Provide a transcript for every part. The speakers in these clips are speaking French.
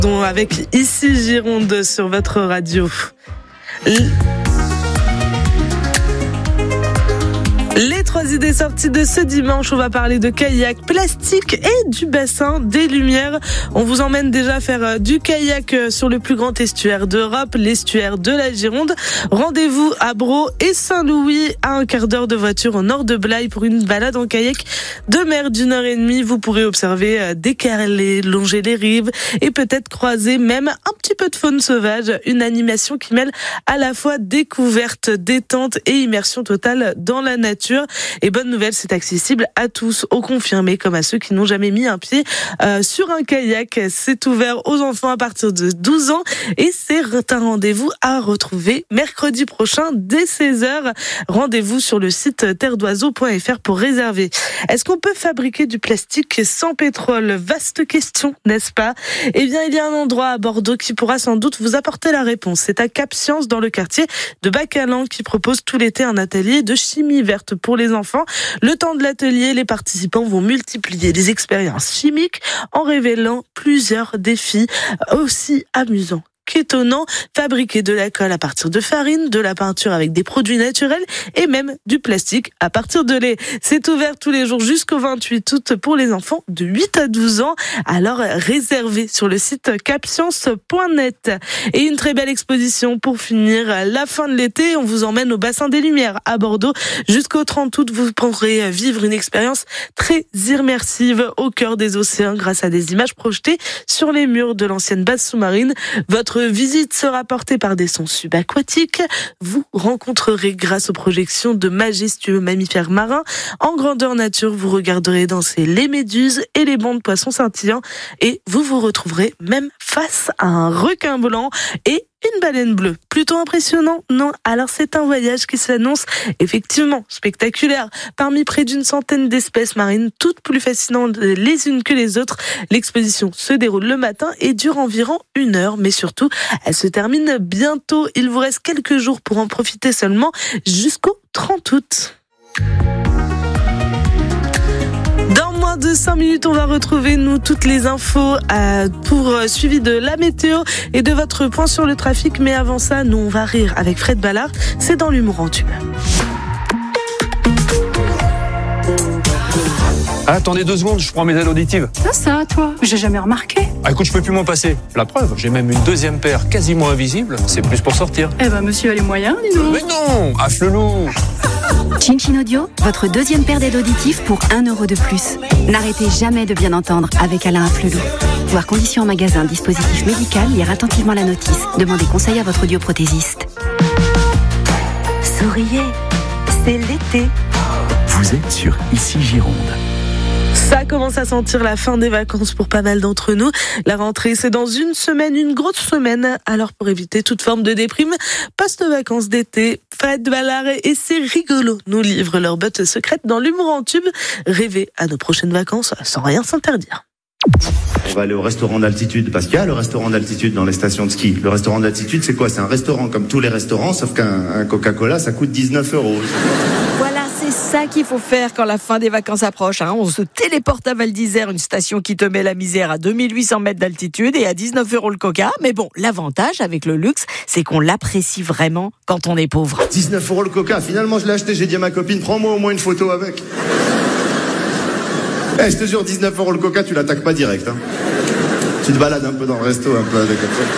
Avec Ici Gironde sur votre radio. Les 3 idées sorties de ce dimanche, on va parler de kayak, plastique et du bassin des Lumières. On vous emmène déjà faire du kayak sur le plus grand estuaire d'Europe, l'estuaire de la Gironde. Rendez-vous à Bro et Saint-Louis, à un quart d'heure de voiture au nord de Blaye pour une balade en kayak de mer d'1h30. Vous pourrez observer des carrelets, longer les rives et peut-être croiser même un petit peu de faune sauvage. Une animation qui mêle à la fois découverte, détente et immersion totale dans la nature. Et bonne nouvelle, c'est accessible à tous, aux confirmés comme à ceux qui n'ont jamais mis un pied sur un kayak. C'est ouvert aux enfants à partir de 12 ans et c'est un rendez-vous à retrouver mercredi prochain dès 16h. Rendez-vous sur le site terredoiseau.fr pour réserver. Est-ce qu'on peut fabriquer du plastique sans pétrole? Vaste question, n'est-ce pas? Eh bien, il y a un endroit à Bordeaux qui pourra sans doute vous apporter la réponse. C'est à Cap Science, dans le quartier de Bacalan, qui propose tout l'été un atelier de chimie verte pour les enfants. Le temps de l'atelier, les participants vont multiplier les expériences chimiques en révélant plusieurs défis aussi amusants qu'étonnant, fabriquer de la colle à partir de farine, de la peinture avec des produits naturels et même du plastique à partir de lait. C'est ouvert tous les jours jusqu'au 28 août pour les enfants de 8 à 12 ans. Alors réservez sur le site capscience.net. Et une très belle exposition pour finir la fin de l'été. On vous emmène au bassin des Lumières à Bordeaux. Jusqu'au 30 août, vous pourrez vivre une expérience très immersive au cœur des océans grâce à des images projetées sur les murs de l'ancienne base sous-marine. Votre visite sera portée par des sons subaquatiques. Vous rencontrerez grâce aux projections de majestueux mammifères marins. En grandeur nature, vous regarderez danser les méduses et les bancs de poissons scintillants. Et vous vous retrouverez même face à un requin blanc et une baleine bleue. Plutôt impressionnant, non? Alors c'est un voyage qui s'annonce effectivement spectaculaire. Parmi près d'une centaine d'espèces marines, toutes plus fascinantes les unes que les autres, l'exposition se déroule le matin et dure environ 1 heure. Mais surtout, elle se termine bientôt. Il vous reste quelques jours pour en profiter seulement jusqu'au 30 août. Dans moins de 5 minutes, on va retrouver nous toutes les infos pour suivi de la météo et de votre point sur le trafic. Mais avant ça, nous on va rire avec Fred Ballard. C'est dans l'humour en tube. Attendez 2 secondes, je prends mes aides auditives. Ça, toi, j'ai jamais remarqué. Écoute, je peux plus m'en passer. La preuve, j'ai même une deuxième paire quasiment invisible. C'est plus pour sortir. Eh ben, monsieur a les moyens, dis donc. Mais non, affle-loup. Chin Chin Audio, votre deuxième paire d'aides auditives pour 1 euro de plus. N'arrêtez jamais de bien entendre avec Alain Afflelou. Voir conditions en magasin, dispositif médical, lire attentivement la notice. Demandez conseil à votre audioprothésiste. Souriez, c'est l'été. Vous êtes sur Ici Gironde. Ça commence à sentir la fin des vacances pour pas mal d'entre nous. La rentrée, c'est dans une semaine, une grosse semaine. Alors pour éviter toute forme de déprime, post-vacances d'été, Fred Ballard et c'est rigolo nous livrent leurs bottes secrètes dans l'humour en tube. Rêvez à nos prochaines vacances sans rien s'interdire. On va aller au restaurant d'altitude, parce qu'il y a le restaurant d'altitude dans les stations de ski. Le restaurant d'altitude, c'est quoi? C'est un restaurant comme tous les restaurants, sauf qu'un Coca-Cola, ça coûte 19 €. Voilà, c'est ça qu'il faut faire quand la fin des vacances approche. On se téléporte à Val d'Isère, une station qui te met la misère à 2800 mètres d'altitude et à 19 € le coca. Mais bon, l'avantage avec le luxe, c'est qu'on l'apprécie vraiment quand on est pauvre. 19 € le coca, finalement je l'ai acheté, j'ai dit à ma copine, prends-moi au moins une photo avec. Je te jure, 19 € le coca, tu l'attaques pas direct. Tu te balades un peu dans le resto, un peu avec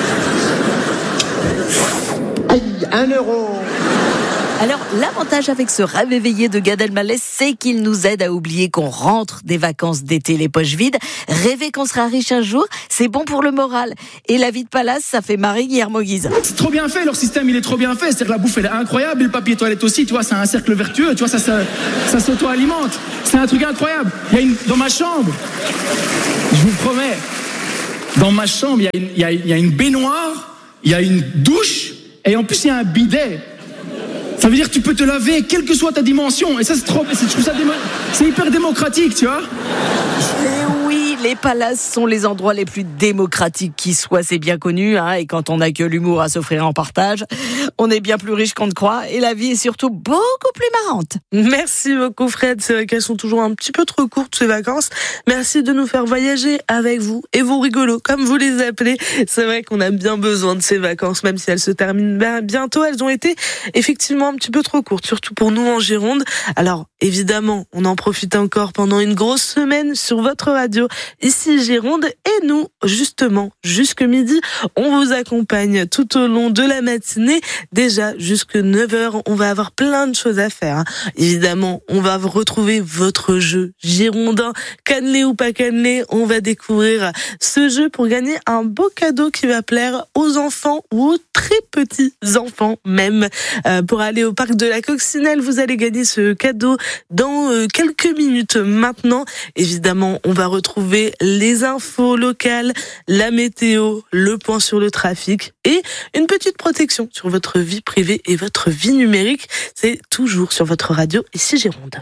ça. Aïe, 1 €. Alors, l'avantage avec ce rêve éveillé de Gad Elmaleh, c'est qu'il nous aide à oublier qu'on rentre des vacances d'été les poches vides. Rêver qu'on sera riche un jour, c'est bon pour le moral. Et la vie de palace, ça fait marrer Guillermo Guise. C'est trop bien fait, leur système, il est trop bien fait. C'est-à-dire que la bouffe, elle est incroyable, et le papier toilette aussi, tu vois, c'est un cercle vertueux, tu vois, ça s'auto-alimente. C'est un truc incroyable. Dans ma chambre, je vous promets, dans ma chambre, il y a une baignoire, il y a une douche, et en plus, il y a un bidet. Ça veut dire que tu peux te laver, quelle que soit ta dimension. Et ça, je trouve ça c'est hyper démocratique, tu vois. Et oui, les palaces sont les endroits les plus démocratiques qui soient, c'est bien connu. Et quand on n'a que l'humour à s'offrir en partage. On est bien plus riche qu'on ne croit et la vie est surtout beaucoup plus marrante. Merci beaucoup Fred, c'est vrai qu'elles sont toujours un petit peu trop courtes ces vacances. Merci de nous faire voyager avec vous et vos rigolos, comme vous les appelez. C'est vrai qu'on a bien besoin de ces vacances, même si elles se terminent bientôt. Elles ont été effectivement un petit peu trop courtes, surtout pour nous en Gironde. Alors évidemment, on en profite encore pendant une grosse semaine sur votre radio, ici Gironde. Et nous, justement, jusque midi, on vous accompagne tout au long de la matinée. Déjà, jusque 9h, on va avoir plein de choses à faire. Évidemment, on va retrouver votre jeu girondin. Cannelé ou pas cannelé, on va découvrir ce jeu pour gagner un beau cadeau qui va plaire aux enfants ou aux très petits enfants même. Pour aller au parc de la Coccinelle, vous allez gagner ce cadeau dans quelques minutes maintenant. Évidemment, on va retrouver les infos locales, la météo, le point sur le trafic et une petite protection sur votre vie privée et votre vie numérique. C'est toujours sur votre radio, ici Gironde.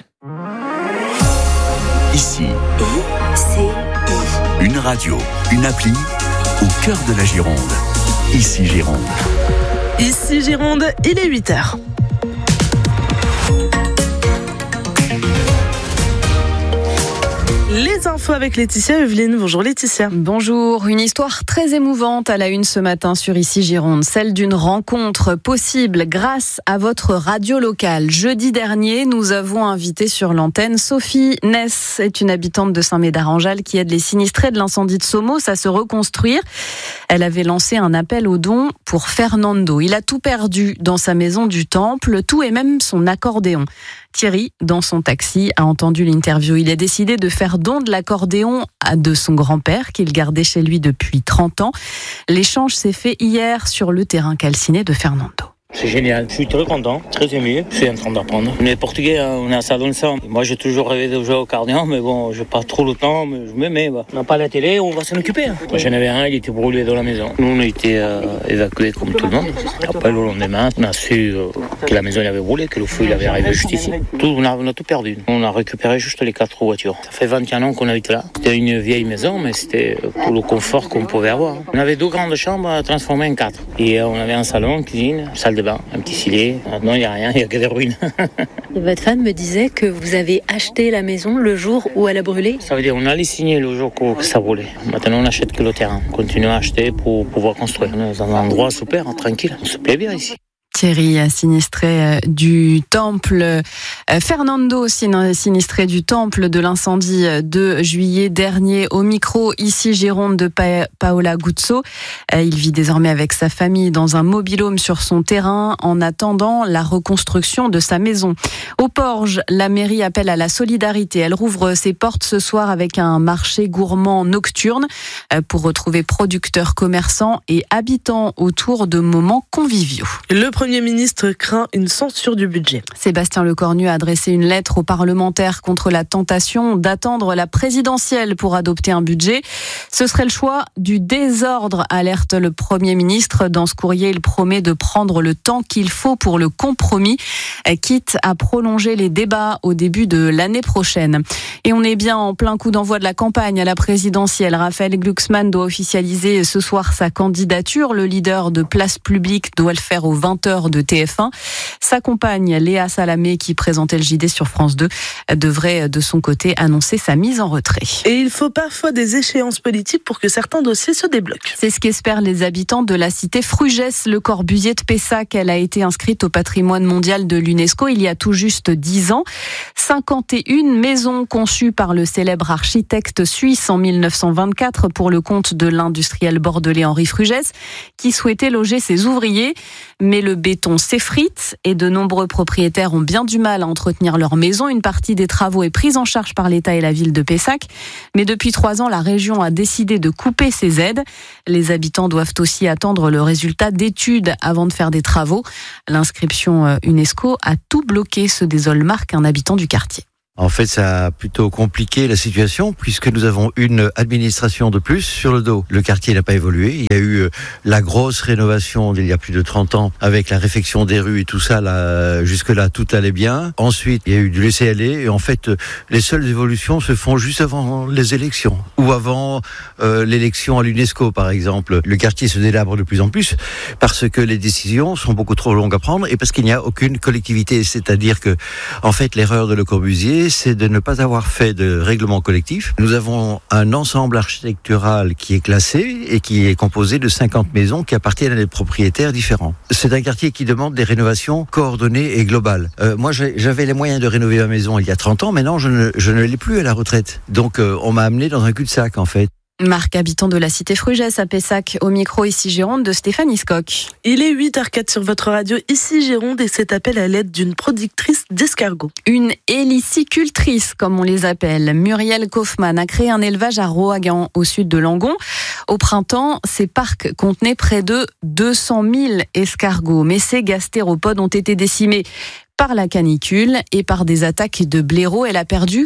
Ici, une radio, une appli au cœur de la Gironde. Ici Gironde. Ici Gironde, il est 8h. Les infos avec Laetitia Evelyne. Bonjour Laetitia. Bonjour. Une histoire très émouvante à la une ce matin sur Ici Gironde. Celle d'une rencontre possible grâce à votre radio locale. Jeudi dernier, nous avons invité sur l'antenne Sophie Ness. C'est une habitante de Saint-Médard-en-Jalles qui aide les sinistrés de l'incendie de Somos à se reconstruire. Elle avait lancé un appel aux dons pour Fernando. Il a tout perdu dans sa maison du Temple, tout et même son accordéon. Thierry, dans son taxi, a entendu l'interview. Il a décidé de faire don de l'accordéon de son grand-père qu'il gardait chez lui depuis 30 ans. L'échange s'est fait hier sur le terrain calciné de Fernando. C'est génial, je suis très content, très ému, je suis en train d'apprendre. On est portugais, on est à Salonçon. Moi j'ai toujours rêvé de jouer au accordéon, mais bon, j'ai pas trop le temps, mais je me mets. On n'a pas la télé, on va s'en occuper. Moi j'en avais un, il était brûlé dans la maison. Nous on a été évacués comme tout le monde. Après le lendemain, on a su que la maison avait brûlé, que le feu il avait arrivé juste ici. On a tout perdu. On a récupéré juste les 4 voitures. Ça fait 21 ans qu'on habite là. C'était une vieille maison, mais c'était tout le confort qu'on pouvait avoir. On avait 2 grandes chambres transformées en 4. Et on avait un salon, une cuisine, une salle de bain, un petit filet. Maintenant, il n'y a rien, il n'y a que des ruines. Et votre femme me disait que vous avez acheté la maison le jour où elle a brûlé. Ça veut dire qu'on allait signer le jour que ça brûlait. Maintenant, on n'achète que le terrain. On continue à acheter pour pouvoir construire. On est dans un endroit super, tranquille. On se plaît bien ici. Thierry, sinistré du Temple. Fernando, sinistré du Temple de l'incendie de juillet dernier, au micro ici Gironde de Paola Guzzo. Il vit désormais avec sa famille dans un mobil-home sur son terrain en attendant la reconstruction de sa maison. Au Porge, la mairie appelle à la solidarité. Elle rouvre ses portes ce soir avec un marché gourmand nocturne pour retrouver producteurs, commerçants et habitants autour de moments conviviaux. Le Premier ministre craint une censure du budget. Sébastien Lecornu a adressé une lettre aux parlementaires contre la tentation d'attendre la présidentielle pour adopter un budget. Ce serait le choix du désordre, alerte le Premier ministre. Dans ce courrier, il promet de prendre le temps qu'il faut pour le compromis, quitte à prolonger les débats au début de l'année prochaine. Et on est bien en plein coup d'envoi de la campagne à la présidentielle. Raphaël Glucksmann doit officialiser ce soir sa candidature. Le leader de Place Publique doit le faire aux 20h de TF1. Sa compagne Léa Salamé, qui présentait le JD sur France 2, devrait de son côté annoncer sa mise en retrait. Et il faut parfois des échéances politiques pour que certains dossiers se débloquent. C'est ce qu'espèrent les habitants de la cité Frugès, le Corbusier de Pessac. Elle a été inscrite au patrimoine mondial de l'UNESCO il y a tout juste 10 ans. 51 maisons conçues par le célèbre architecte suisse en 1924 pour le compte de l'industriel bordelais Henri Frugès, qui souhaitait loger ses ouvriers. Mais le béton s'effrite et de nombreux propriétaires ont bien du mal à entretenir leur maison. Une partie des travaux est prise en charge par l'État et la ville de Pessac. Mais depuis 3 ans, la région a décidé de couper ces aides. Les habitants doivent aussi attendre le résultat d'études avant de faire des travaux. L'inscription UNESCO a tout bloqué, se désole Marc, un habitant du quartier. En fait, ça a plutôt compliqué la situation puisque nous avons une administration de plus sur le dos. Le quartier n'a pas évolué. Il y a eu la grosse rénovation d'il y a plus de 30 ans avec la réfection des rues et tout ça. Là, jusque-là, tout allait bien. Ensuite, il y a eu du laisser-aller. Et en fait, les seules évolutions se font juste avant les élections ou avant l'élection à l'UNESCO, par exemple. Le quartier se délabre de plus en plus parce que les décisions sont beaucoup trop longues à prendre et parce qu'il n'y a aucune collectivité. C'est-à-dire que, en fait, l'erreur de Le Corbusier, c'est de ne pas avoir fait de règlement collectif. Nous avons un ensemble architectural qui est classé et qui est composé de 50 maisons qui appartiennent à des propriétaires différents. C'est un quartier qui demande des rénovations coordonnées et globales. Moi, j'avais les moyens de rénover ma maison il y a 30 ans. Maintenant, je ne l'ai plus à la retraite. Donc, on m'a amené dans un cul-de-sac, en fait. Marc, habitant de la cité Frugès à Pessac, au micro ici Gironde de Stéphanie Scocq. Il est 8h04 sur votre radio ici Gironde et cet appel à l'aide d'une productrice d'escargots. Une hélicicultrice, comme on les appelle. Muriel Kaufmann a créé un élevage à Rohagan, au sud de Langon. Au printemps, ces parcs contenaient près de 200 000 escargots. Mais ces gastéropodes ont été décimés par la canicule et par des attaques de blaireaux. Elle a perdu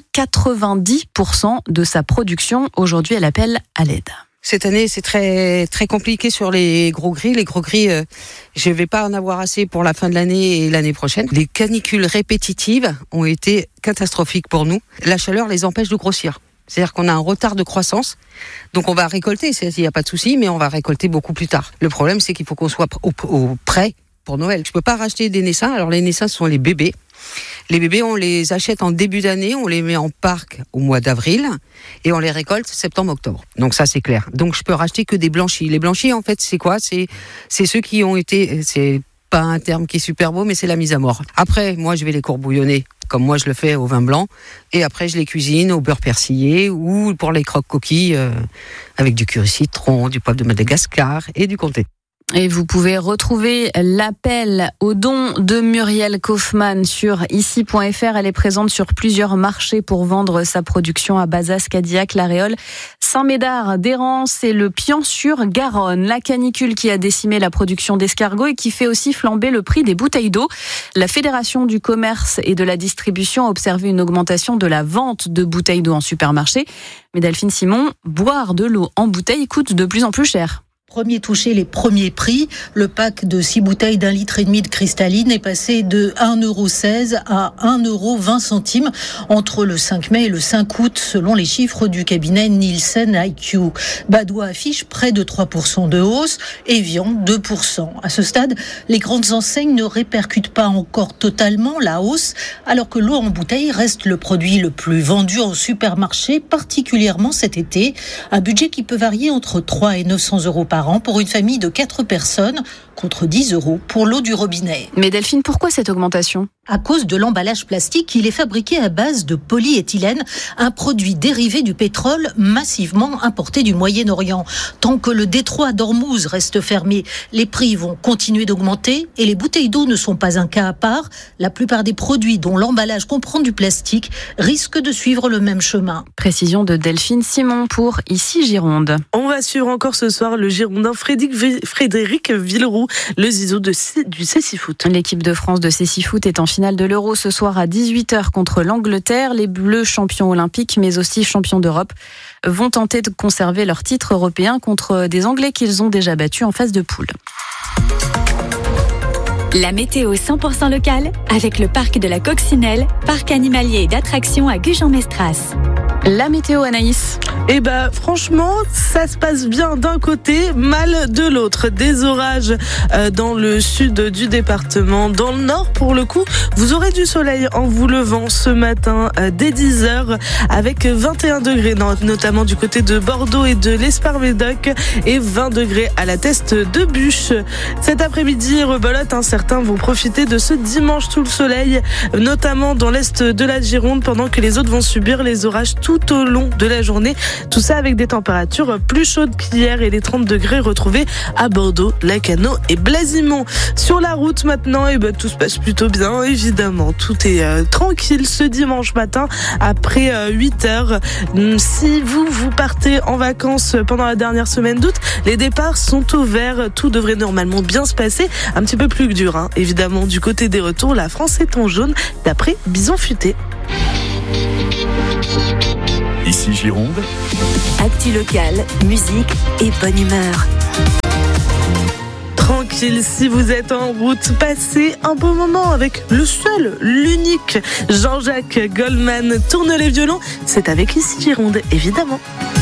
90% de sa production. Aujourd'hui, elle appelle à l'aide. Cette année, c'est très très compliqué sur les gros gris. Les gros gris, je vais pas en avoir assez pour la fin de l'année et l'année prochaine. Les canicules répétitives ont été catastrophiques pour nous. La chaleur les empêche de grossir. C'est-à-dire qu'on a un retard de croissance. Donc on va récolter, il n'y a pas de souci, mais on va récolter beaucoup plus tard. Le problème, c'est qu'il faut qu'on soit au prêt pour Noël. Je peux pas racheter des naissins. Alors les naissins sont les bébés. Les bébés, on les achète en début d'année, on les met en parc au mois d'avril et on les récolte septembre-octobre. Donc ça, c'est clair. Donc je peux racheter que des blanchis. Les blanchis, en fait, c'est quoi ? C'est ceux qui ont été... C'est pas un terme qui est super beau, mais c'est la mise à mort. Après, moi, je vais les courbouillonner comme moi je le fais au vin blanc et après je les cuisine au beurre persillé ou pour les croque-coquilles avec du curry citron, du poivre de Madagascar et du comté. Et vous pouvez retrouver l'appel au don de Muriel Kaufmann sur ici.fr. Elle est présente sur plusieurs marchés pour vendre sa production à Bazas, Cadillac, La Réole, Saint-Médard, Dérance et le Pian-sur-Garonne. La canicule qui a décimé la production d'escargots et qui fait aussi flamber le prix des bouteilles d'eau. La Fédération du commerce et de la distribution a observé une augmentation de la vente de bouteilles d'eau en supermarché. Mais Delphine Simon, boire de l'eau en bouteille coûte de plus en plus cher. Premier touché, les premiers prix. Le pack de 6 bouteilles d'1,5 litre de cristalline est passé de 1,16 € à 1,20 € entre le 5 mai et le 5 août, selon les chiffres du cabinet Nielsen IQ. Badois affiche près de 3% de hausse, Evian 2%. À ce stade, les grandes enseignes ne répercutent pas encore totalement la hausse, alors que l'eau en bouteille reste le produit le plus vendu en supermarché, particulièrement cet été. Un budget qui peut varier entre 3 et 900 € par an pour une famille de 4 personnes, contre 10 € pour l'eau du robinet. Mais Delphine, pourquoi cette augmentation ? À cause de l'emballage plastique, il est fabriqué à base de polyéthylène, un produit dérivé du pétrole massivement importé du Moyen-Orient. Tant que le détroit d'Ormuz reste fermé, les prix vont continuer d'augmenter et les bouteilles d'eau ne sont pas un cas à part. La plupart des produits dont l'emballage comprend du plastique risquent de suivre le même chemin. Précision de Delphine Simon pour Ici Gironde. On va suivre encore ce soir le Girondin Frédéric Villeroux, le zizou du Cécifoot. L'équipe de France de Cécifoot est en finale de l'Euro ce soir à 18h contre l'Angleterre. Les Bleus, champions olympiques mais aussi champions d'Europe, vont tenter de conserver leur titre européen contre des Anglais qu'ils ont déjà battus en phase de poule. La météo 100% locale avec le parc de la Coccinelle, parc animalier et d'attractions à Gujan-Mestras. La météo, Anaïs. Franchement, ça se passe bien d'un côté, mal de l'autre. Des orages dans le sud du département. Dans le nord, pour le coup, vous aurez du soleil en vous levant ce matin dès 10h avec 21 degrés, notamment du côté de Bordeaux et de l'Esparmédoc et 20 degrés à la Teste de Buche. Cet après-midi, rebelote, certains vont profiter de ce dimanche sous le soleil, notamment dans l'est de la Gironde, pendant que les autres vont subir les orages tout au long de la journée. Tout ça avec des températures plus chaudes qu'hier et les 30 degrés retrouvés à Bordeaux, Lacanau et Blasimont. Sur la route maintenant, tout se passe plutôt bien, évidemment. Tout est tranquille ce dimanche matin après 8h. Si vous partez en vacances pendant la dernière semaine d'août, les départs sont ouverts. Tout devrait normalement bien se passer. Un petit peu plus dur, évidemment. Du côté des retours, la France est en jaune, d'après Bison Futé. Ici Gironde. Actu locale, musique et bonne humeur. Tranquille, si vous êtes en route, passez un bon moment avec le seul, l'unique Jean-Jacques Goldman. Tourne les violons, c'est avec Ici Gironde, évidemment.